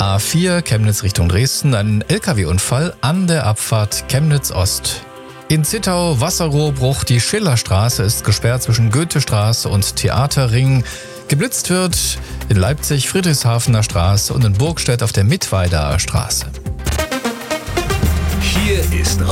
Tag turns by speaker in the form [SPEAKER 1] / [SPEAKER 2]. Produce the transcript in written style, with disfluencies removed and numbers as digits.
[SPEAKER 1] A4 Chemnitz Richtung Dresden ein LKW-Unfall an der Abfahrt Chemnitz-Ost. In Zittau Wasserrohrbruch, die Schillerstraße ist gesperrt zwischen Goethestraße und Theaterring. Geblitzt wird in Leipzig Friedrichshafener Straße und in Burgstedt auf der Mittweider Straße.
[SPEAKER 2] Hier ist